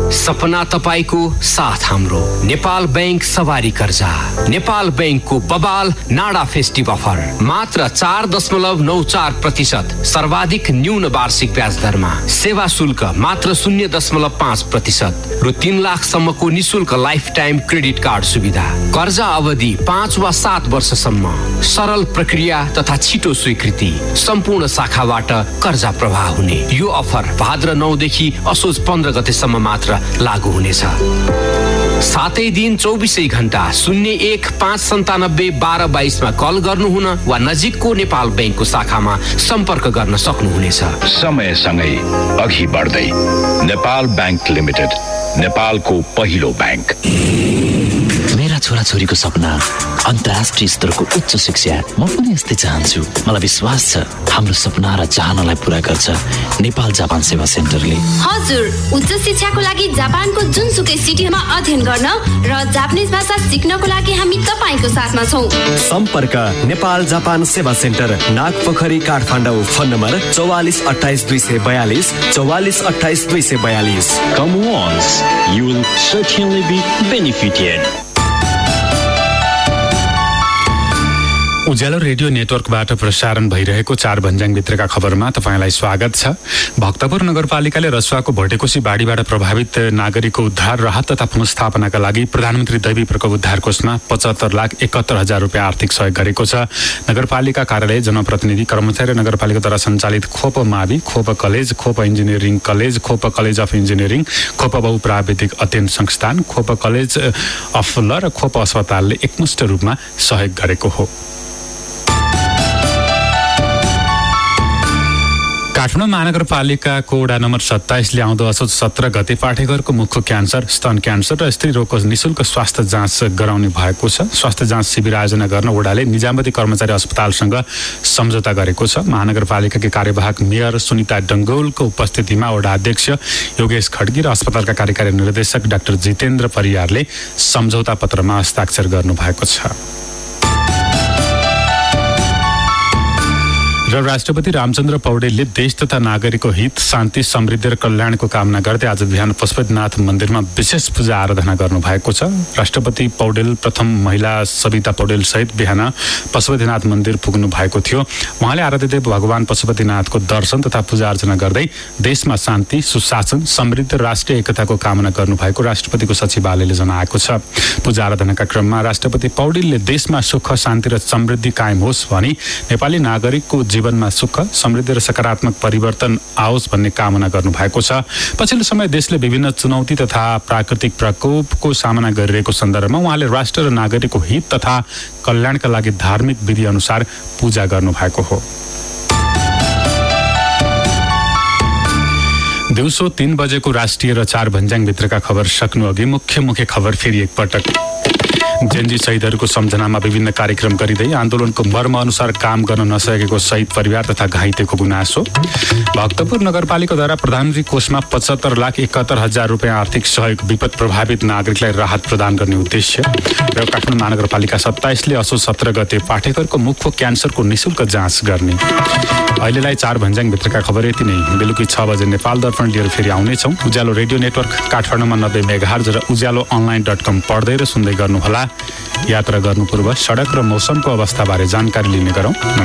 सपना तपाईको साथ हाम्रो। नेपाल बैंक सवारी कर्जा। नेपाल बैंकको बबाल नाडा फेस्टिभ अफर मात्र 4.94% सर्वाधिक न्यून वार्षिक ब्याज दरमा। सेवा शुल्क मात्र 0.5% रु 3 लाखसम्मको निशुल्क लाइफ टाइम क्रेडिट कार्ड सुविधा। कर्जा अवधि 5 वा 7 वर्षसम्म। सरल प्रक्रिया तथा छिटो स्वीकृति। सम्पूर्ण शाखाबाट कर्जा प्रवाह हुने। यो अफर भाद्र 9 देखि असोज 15 गतेसम्म मात्र लागू हुनेछ। सातै दिन 24 घण्टा 01-597-1222 मा कल गर्नुहुन वा नजिकको नेपाल बैंकको शाखामा सम्पर्क गर्न सक्नुहुनेछ। समयसँगै अघि बढ्दै नेपाल बैंक लिमिटेड, नेपालको पहिलो बैंक। मेरा छोराछोरीको सपना अन्तर्राष्ट्रिय स्तरको उच्च शिक्षा। म पनि यस्तै चाहन्छु। मलाई विश्वास छ हाम्रो सपना र चाहनालाई पूरा गर्छ नेपाल जापान सेवा सेन्टरले। हजुर, उच्च शिक्षाको लागि जापानको जुनसुकै सिटीमा अध्ययन गर्न र जापानिज भाषा सिक्नको लागि हामी तपाईको साथमा छौं। सम्पर्क नेपाल जापान सेवा centre, Nagpokhari, Kathmandu. Phone number 4428-242 4428-242। Come once, you will certainly be benefited. Ujyaalo radio नेटवर्कबाट प्रसारण भइरहेको 4 भन्ज्याङ भित्रका खबरमा तपाईंलाई स्वागत छ। भक्तपुर नगरपालिकाले रसुवाको भटेकोसी बाढीबाट प्रभावित नागरिकको उद्धार, राहत तथा पुनर्स्थापनाका लागि प्रधानमन्त्री दैवी प्रकोप उद्धार कोषमा 75,71,000 रुपियाँ आर्थिक सहयोग गरेको छ। नगरपालिका कार्यालय, जनप्रतिनिधि, कर्मचारी र नगरपालिकाद्वारा सञ्चालित खोप मावि, खोप कलेज, खोप इन्जिनियरिङ कलेज, खोप कलेज अफ इन्जिनियरिङ, खोप बहुप्राविधिक अध्ययन संस्थान, खोप कलेज अफ ल र खोप अस्पतालले एकमुष्ट रूपमा सहयोग गरेको हो। काठमाडौँ महानगरपालिकाको वडा नम्बर 27 ले आउँदो असोज 17 गते पाठेघरको मुखको क्यान्सर, स्तन क्यान्सर र स्त्री रोगको निशुल्क स्वास्थ्य जाँच गराउने भएको छ। स्वास्थ्य जाँच शिविर आयोजना गर्न वडाले निजामती कर्मचारी अस्पतालसँग सम्झौता गरेको छ। महानगरपालिकाकी कार्यवाहक मेयर सुनिता डङ्गोलको उपस्थितिमा वडा अध्यक्ष योगेश खड्गी र अस्पतालका कार्यकारी निर्देशक डाक्टर जितेन्द्र परियारले सम्झौता पत्रमा हस्ताक्षर गर्नुभएको छ। र राष्ट्रपति रामचन्द्र पौडेलले देश तथा नागरिकको हित, शान्ति, समृद्धि र कल्याणको कामना गर्दै आज बिहान पशुपतिनाथ मन्दिरमा विशेष पूजा आराधना गर्नुभएको छ। राष्ट्रपति पौडेल प्रथम महिला सविता पौडेल सहित बिहान पशुपतिनाथ मन्दिर पुग्नु भएको थियो। उहाँले आराध्यदेव भगवान पशुपतिनाथको दर्शन तथा पूजा अर्चना गर्दै देशमा शान्ति, सुशासन, समृद्ध राष्ट्रिय एकताको कामना गर्नुभएको राष्ट्रपतिको सचिवालयले जनाएको छ। पूजा आराधनाका क्रममा राष्ट्रपति पौडेलले देशमा सुख, शान्ति र समृद्धि कायम होस् भनी नेपाली नागरिकको जीवनमा सुख, समृद्धि र सकारात्मक परिवर्तन आओस् भन्ने कामना गर्नुभएको छ। पछिल्लो समय देशले विभिन्न चुनौती तथा प्राकृतिक प्रकोपको सामना गरिरहेको सन्दर्भमा उहाँले राष्ट्र र नागरिकको हित तथा कल्याणका लागि धार्मिक विधि अनुसार पूजा गर्नुभएको हो। दिउँसो 3 बजेको राष्ट्रिय र 4 भन्ज्याङ भित्रका खबर सक्नु अघि मुख्य खबर फेरि एकपटक। जेनजी शहीदहरूको सम्झनामा विभिन्न कार्यक्रम गरिँदै आन्दोलनको मर्म अनुसार काम गर्न नसकेको शहीद परिवार तथा घाइतेको गुनासो। भक्तपुर नगरपालिकाद्वारा प्रधानमन्त्री कोषमा 75,71,000 रुपियाँ आर्थिक सहयोग, विपद प्रभावित नागरिकलाई राहत प्रदान गर्ने उद्देश्य। र काठमाडौँ महानगरपालिका 27 ले असोज 17 गते पाठेघरको मुखको क्यान्सरको निशुल्क जाँच गर्ने। अहिलेलाई 4 भन्ज्याङ भित्रका खबर यति नै। बेलुकी 6 बजे नेपाल दर्पण लिएर फेरि आउनेछौँ। उज्यालो रेडियो नेटवर्क काठमाडौँमा 90 मेगाहर्ज र उज्यालो online.com पढ्दै र सुन्दै गर्नुहोला। यात्रा गर्नु पूर्व सडक र मौसमको अवस्थाबारे जानकारी लिने गरौँ।